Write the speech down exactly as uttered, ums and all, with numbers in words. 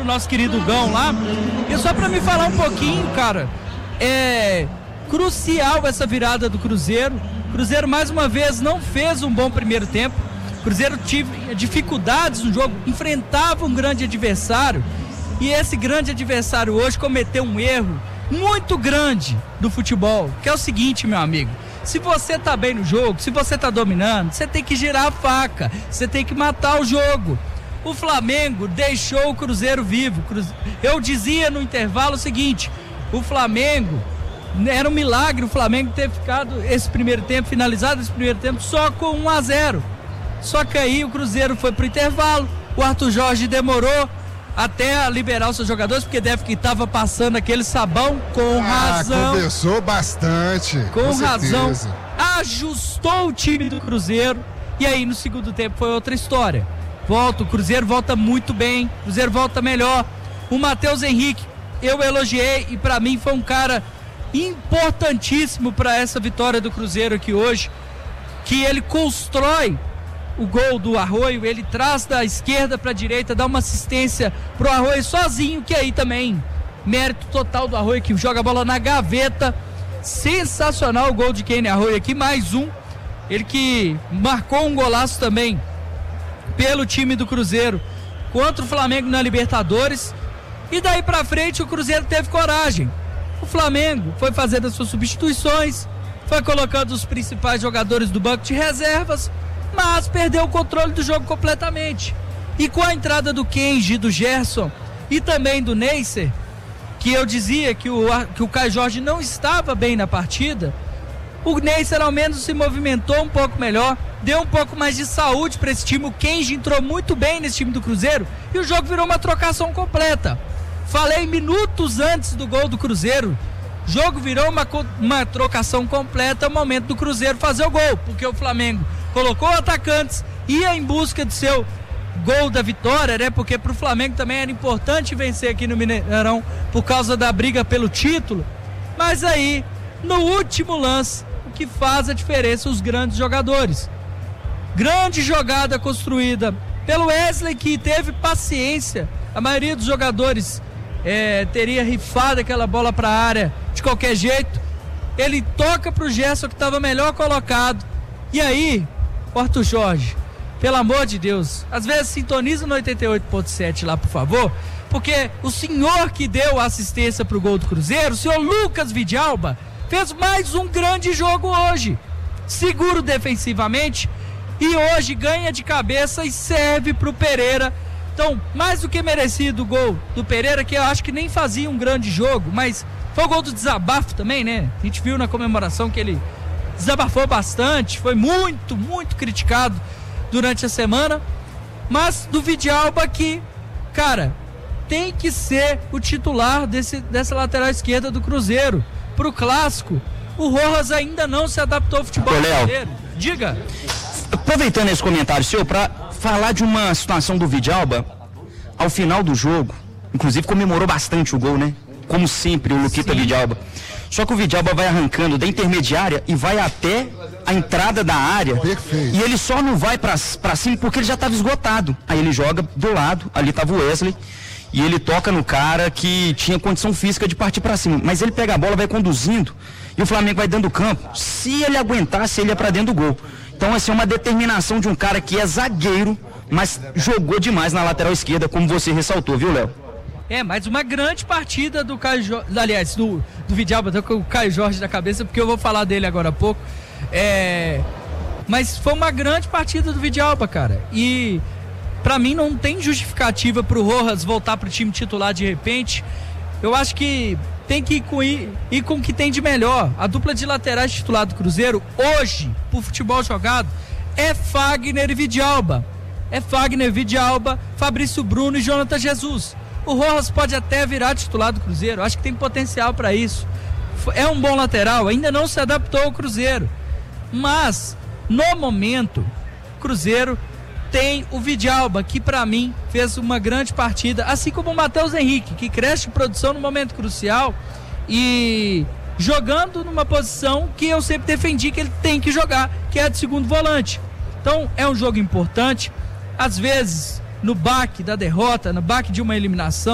pro nosso querido Gão lá. E só pra me falar um pouquinho, cara, é crucial essa virada do Cruzeiro. O Cruzeiro mais uma vez não fez um bom primeiro tempo. O Cruzeiro teve dificuldades no jogo, enfrentava um grande adversário. E esse grande adversário hoje cometeu um erro muito grande do futebol, que é o seguinte, meu amigo: se você tá bem no jogo, se você tá dominando, você tem que girar a faca, você tem que matar o jogo. O Flamengo deixou o Cruzeiro vivo. Eu dizia no intervalo o seguinte: o Flamengo, era um milagre o Flamengo ter ficado esse primeiro tempo, finalizado esse primeiro tempo só com um a zero. Só que aí o Cruzeiro foi pro intervalo, o Arthur Jorge demorou até liberar os seus jogadores, porque deve que estava passando aquele sabão, com ah, razão. Conversou bastante. Com, com razão. Certeza. Ajustou o time do Cruzeiro. E aí no segundo tempo foi outra história. Volta, o Cruzeiro volta muito bem. O Cruzeiro volta melhor. O Matheus Henrique, eu elogiei e pra mim foi um cara importantíssimo para essa vitória do Cruzeiro aqui hoje. Que ele constrói o gol do Arroio, ele traz da esquerda para a direita, dá uma assistência pro Arroio sozinho, que aí também mérito total do Arroio, que joga a bola na gaveta. Sensacional o gol de Kenny Arroio aqui, mais um, ele que marcou um golaço também pelo time do Cruzeiro contra o Flamengo na Libertadores. E daí pra frente o Cruzeiro teve coragem. O Flamengo foi fazendo as suas substituições, foi colocando os principais jogadores do banco de reservas, mas perdeu o controle do jogo completamente. E com a entrada do Kenji, do Gerson e também do Neisser, que eu dizia que o, que o Caio Jorge não estava bem na partida, o Neisser ao menos se movimentou um pouco melhor, deu um pouco mais de saúde para esse time. O Kenji entrou muito bem nesse time do Cruzeiro e o jogo virou uma trocação completa. Falei minutos antes do gol do Cruzeiro, o jogo virou uma, uma trocação completa, é o momento do Cruzeiro fazer o gol, porque o Flamengo colocou atacantes, ia em busca do seu gol da vitória, né? Porque pro Flamengo também era importante vencer aqui no Mineirão por causa da briga pelo título. Mas aí, no último lance, o que faz a diferença, os grandes jogadores. Grande jogada construída pelo Wesley, que teve paciência. A maioria dos jogadores é, teria rifado aquela bola para a área de qualquer jeito. Ele toca pro Gerson, que estava melhor colocado. E aí, Arthur Jorge, pelo amor de Deus, às vezes sintoniza no oitenta e oito ponto sete lá, por favor, porque o senhor que deu a assistência pro gol do Cruzeiro, o senhor Lucas Vidalba, fez mais um grande jogo hoje, seguro defensivamente, e hoje ganha de cabeça e serve pro Pereira. Então, mais do que merecido o gol do Pereira, que eu acho que nem fazia um grande jogo, mas foi o gol do desabafo também, né? A gente viu na comemoração que ele desabafou bastante, foi muito, muito criticado durante a semana, mas do Vidalba que, cara, tem que ser o titular desse, dessa lateral esquerda do Cruzeiro. Pro clássico, o Rojas ainda não se adaptou ao futebol brasileiro. Diga. Aproveitando esse comentário seu, para falar de uma situação do Vidalba, ao final do jogo, inclusive comemorou bastante o gol, né? Como sempre, o Luquita Vidalba. Só que o Vidalba vai arrancando da intermediária e vai até a entrada da área. Perfeito. E ele só não vai pra, pra cima porque ele já estava esgotado. Aí ele joga do lado, ali estava o Wesley, e ele toca no cara que tinha condição física de partir pra cima. Mas ele pega a bola, vai conduzindo, e o Flamengo vai dando campo. Se ele aguentasse, ele ia pra dentro do gol. Então, assim, é uma determinação de um cara que é zagueiro, mas jogou demais na lateral esquerda, como você ressaltou, viu, Léo? É, mas uma grande partida do Caio Jorge, aliás, do, do Vidalba, tô com o Caio Jorge na cabeça, porque eu vou falar dele agora há pouco. É, mas foi uma grande partida do Vidalba, cara. E pra mim não tem justificativa pro Rojas voltar pro time titular de repente. Eu acho que tem que ir com, ir, ir com o que tem de melhor. A dupla de laterais titular do Cruzeiro, hoje, pro futebol jogado, é Fagner e Vidalba. É Fagner, Vidalba, Fabrício Bruno e Jonathan Jesus. O Rojas pode até virar titular do Cruzeiro, acho que tem potencial para isso. É um bom lateral, ainda não se adaptou ao Cruzeiro. Mas, no momento, o Cruzeiro tem o Vidalba, que para mim fez uma grande partida, assim como o Matheus Henrique, que cresce em produção no momento crucial e jogando numa posição que eu sempre defendi que ele tem que jogar, que é a de segundo volante. Então, é um jogo importante, às vezes no baque da derrota, no baque de uma eliminação,